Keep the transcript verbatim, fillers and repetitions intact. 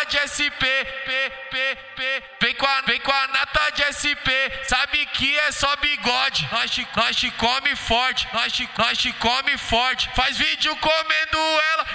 de S P, P, P, P. Vem com a, vem com a nata de S P, sabe que é só bigode. Nós te, nós te come forte, nós te, nós te come forte. Faz vídeo comendo ela